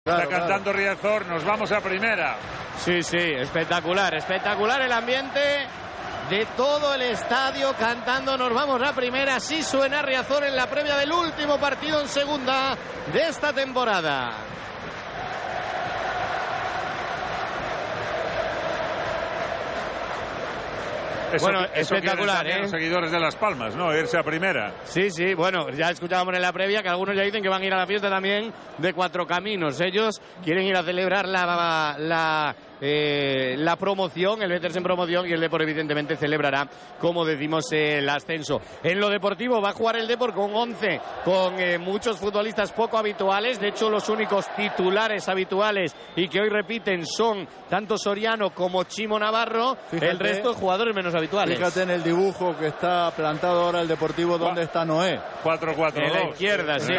Está cantando Riazor, nos vamos a primera. Sí, espectacular el ambiente de todo el estadio cantando nos vamos a primera. Así suena Riazor en la previa del último partido en segunda de esta temporada. Bueno, espectacular, los seguidores de Las Palmas, ¿no? Irse a primera. Sí, bueno, ya escuchábamos en la previa que algunos ya dicen que van a ir a la fiesta también de Cuatro Caminos. Ellos quieren ir a celebrar la promoción, el meterse en promoción, y el Depor evidentemente celebrará, como decimos, el ascenso. En lo deportivo va a jugar el Depor con 11, con muchos futbolistas poco habituales. De hecho, los únicos titulares habituales y que hoy repiten son tanto Soriano como Chimo Navarro. Fíjate, el resto jugadores menos habituales. Fíjate en el dibujo que está plantado ahora el Deportivo, donde está Noé. 4-4-2. En la izquierda, sí.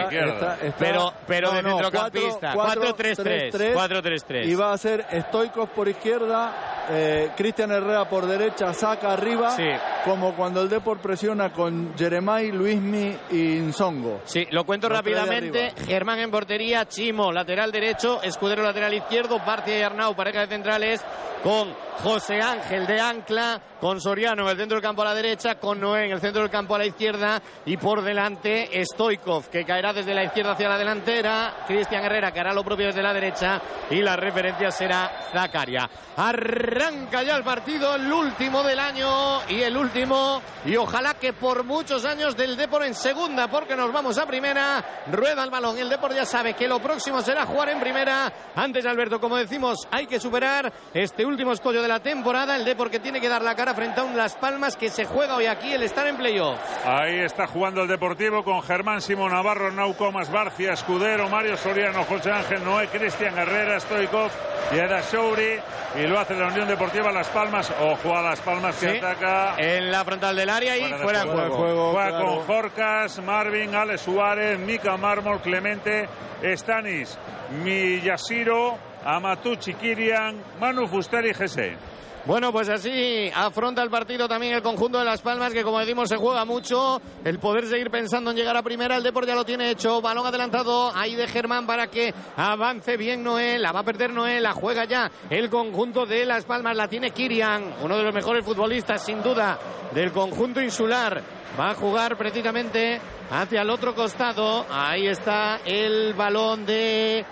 Pero de centrocampista. 4-3-3. 4-3-3. Y va a ser Stoichkov por izquierda, Cristian Herrera por derecha, Saca arriba, como cuando el Depor presiona con Jeremai, Luismi y Nsongo. Sí, lo cuento rápidamente. Germán en portería, Chimo lateral derecho, Escudero lateral izquierdo, Barcia y Arnau pareja de centrales, con José Ángel de ancla, con Soriano en el centro del campo a la derecha, con Noé en el centro del campo a la izquierda, y por delante Stoichkov, que caerá desde la izquierda hacia la delantera, Cristian Herrera que hará lo propio desde la derecha, y la referencia será Zakaria. Arranca ya el partido, el último del año y el último, y ojalá que por muchos años, del Depor en segunda, porque nos vamos a primera. Rueda el balón, el Depor ya sabe que lo próximo será jugar en primera. Antes, Alberto, como decimos, hay que superar este último escollo de la temporada. El Depor que tiene que dar la cara frente a un Las Palmas que se juega hoy aquí el estar en playoff. Ahí está jugando el Deportivo con Germán, Simón Navarro, Arnau Comas, Barcia, Escudero, Mario Soriano, José Ángel, Noé, Cristian Herrera, Stoichkov y Eda Shouri, y lo hace la Unión Deportiva Las Palmas. Ojo a Las Palmas que ataca en la frontal del área y fuera de juego. Juega con Jorcas, Marvin, Alex Suárez, Mika Mármol, Clemente, Stanis, Miyashiro, Amatucci, Kirian, Manu Fuster y Gese. Bueno, pues así afronta el partido también el conjunto de Las Palmas, que como decimos se juega mucho el poder seguir pensando en llegar a primera. El Depor ya lo tiene hecho, balón adelantado ahí de Germán para que avance bien Noé, la va a perder Noé, la juega ya el conjunto de Las Palmas, la tiene Kirian, uno de los mejores futbolistas sin duda del conjunto insular. Va a jugar precisamente hacia el otro costado. Ahí está el balón de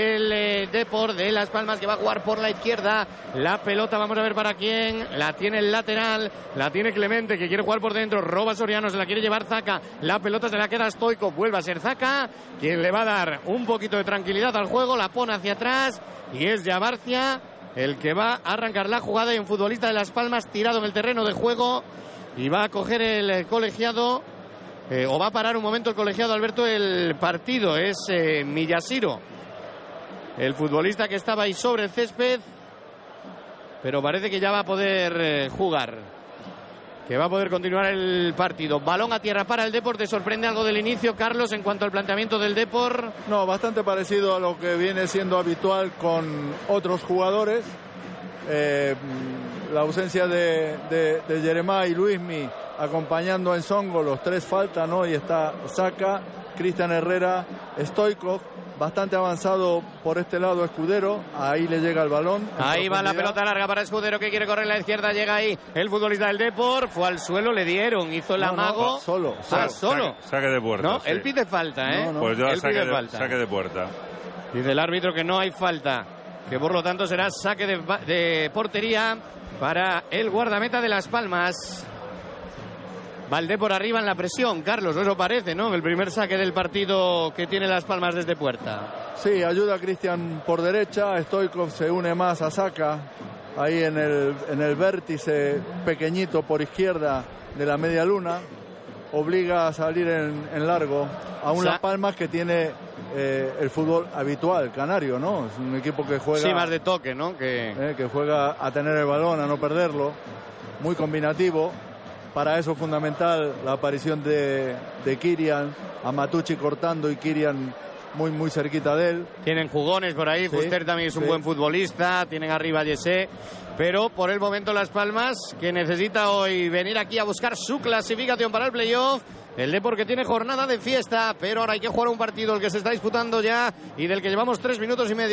el Depor de Las Palmas, que va a jugar por la izquierda. La pelota, vamos a ver para quién. La tiene el lateral, la tiene Clemente, que quiere jugar por dentro. Roba Soriano, se la quiere llevar Zaka. La pelota se la queda Stoichkov. Vuelve a ser Zaka quien le va a dar un poquito de tranquilidad al juego. La pone hacia atrás y es ya Barcia el que va a arrancar la jugada. Y un futbolista de Las Palmas tirado en el terreno de juego. Y va a coger el colegiado, o va a parar un momento el colegiado, Alberto, el partido. Es Miyashiro, el futbolista que estaba ahí sobre el césped, pero parece que ya va a poder jugar, que va a poder continuar el partido. Balón a tierra para el Depor. ¿Te sorprende algo del inicio, Carlos, en cuanto al planteamiento del Depor? No, bastante parecido a lo que viene siendo habitual con otros jugadores. La ausencia de Jeremai y Luismi acompañando a Nsongo, los tres faltan, ¿no? Y está Saca, Cristian Herrera, Stoichkov, bastante avanzado por este lado Escudero, ahí le llega el balón. Ahí va la pelota larga para Escudero, que quiere correr a la izquierda, llega ahí el futbolista del Depor, fue al suelo, le dieron, hizo el amago. Solo. Saque de puerta. No, sí. Él pide falta, ¿eh? Pues yo saque de puerta. Dice el árbitro que no hay falta, que por lo tanto será saque de portería para el guardameta de Las Palmas. Valdé por arriba en la presión, Carlos, eso parece, ¿no? El primer saque del partido que tiene Las Palmas desde puerta. Sí, ayuda a Cristian por derecha, Stoichkov se une más a Saca, ahí en el vértice pequeñito por izquierda de la media luna, obliga a salir en largo a un Las Palmas que tiene el fútbol habitual, canario, ¿no? Es un equipo que juega... Sí, más de toque, ¿no? Que juega a tener el balón, a no perderlo, muy combinativo. Para eso es fundamental la aparición de Kirian, Amatucci cortando y Kirian muy cerquita de él. Tienen jugones por ahí, Fuster también es un buen futbolista, tienen arriba a Yesé, pero por el momento Las Palmas, que necesita hoy venir aquí a buscar su clasificación para el playoff. El Depor que tiene jornada de fiesta, pero ahora hay que jugar un partido, el que se está disputando ya y del que llevamos 3 minutos y medio.